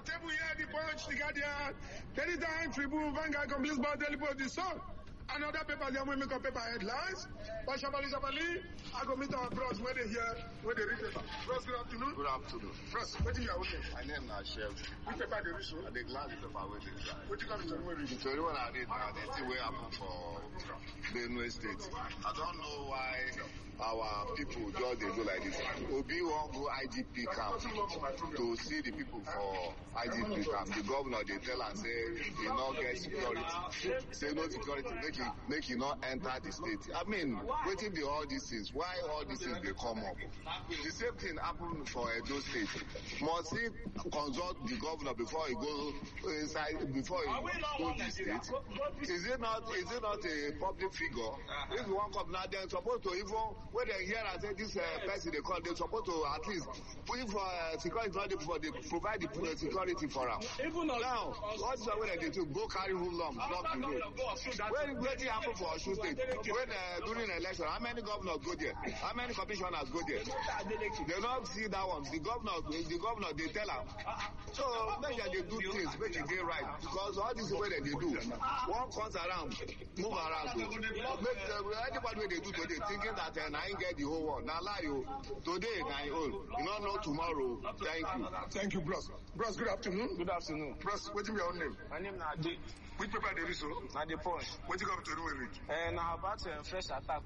our table here, the Punch, the Guardian, Daily Time, Tribune, Vanguard, Complete Sport, Daily Post, the Sun. And other papers, they will make up paper headlines. But Shabali, I go meet our bros where they hear, where they read paper. Bros, good afternoon. Good afternoon. Bros, what do you have? My name is Chef. Which paper they read, so? I dey glad the paper wey dey inside. What you come to read? The story when I read now, the thing wey happen for Benue State. I don't know why our people just dey do like this. Obi wan go IGP camp to see the people for IGP camp. The governor dey tell am say he no get security. Say no security, make he not enter the state. I mean, wetin be all these things? Why all these things dey come up? The same thing happen for Edo State. Must he consult the governor before he go inside, before he go the state? Is it not a public figure? If you want come now, they're supposed to even when they hear and say this person they call, they're supposed to at least put for security for they provide the security for them. Now, what is the way they do? Go carry hoodlums, block the road. When it happen for Osun State? When during the election, how many governors go there? How many commissioners go there? They don't see that one. The governor, they tell them. So make sure they do things, make it get right. Because all this way that they do, one comes around, move around. Make anybody way they do today, thinking that I ain't get the whole world. Now lie you. Today, I own. You don't know tomorrow. Thank you. Thank you, bros. Bros, good afternoon. Good afternoon. Bros, what's your name? My name is Ade. Which paper they read, so? Na the Punch. What you come to do with it? Now about first attack